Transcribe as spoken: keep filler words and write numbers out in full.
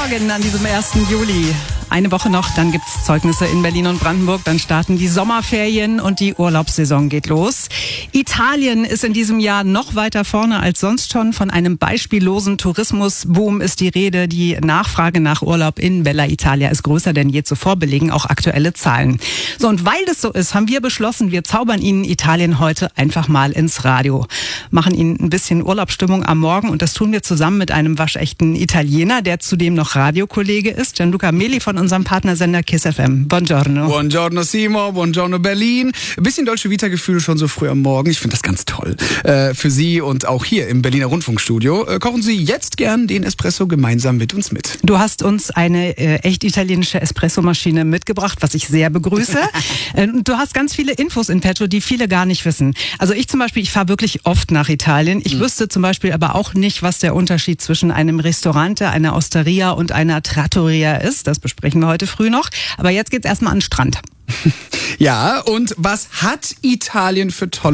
Morgen an diesem ersten Juli. Eine Woche noch, dann gibt's Zeugnisse in Berlin und Brandenburg. Dann starten die Sommerferien und die Urlaubssaison geht los. Italien ist in diesem Jahr noch weiter vorne als sonst schon. Von einem beispiellosen Tourismusboom ist die Rede. Die Nachfrage nach Urlaub in Bella Italia ist größer denn je zuvor, belegen auch aktuelle Zahlen. So, und weil das so ist, haben wir beschlossen, wir zaubern Ihnen Italien heute einfach mal ins Radio. Machen Ihnen ein bisschen Urlaubsstimmung am Morgen und das tun wir zusammen mit einem waschechten Italiener, der zudem noch Radiokollege ist, Gianluca Meli von unserem Partnersender Kiss F M. Buongiorno. Buongiorno Simo, buongiorno Berlin. Ein bisschen Deutsche Vita-Gefühl schon so früh am Morgen. Ich finde das ganz toll. Äh, für Sie und auch hier im Berliner Rundfunkstudio äh, kochen Sie jetzt gern den Espresso gemeinsam mit uns mit. Du hast uns eine äh, echt italienische Espressomaschine mitgebracht, was ich sehr begrüße. äh, du hast ganz viele Infos in petto, die viele gar nicht wissen. Also ich zum Beispiel, ich fahre wirklich oft nach Italien. Ich mhm. wüsste zum Beispiel aber auch nicht, was der Unterschied zwischen einem Ristorante, einer Osteria und einer Trattoria ist. Das besprechen wir heute früh noch. Aber jetzt geht's erstmal an den Strand. Ja, und was hat Italien für tolle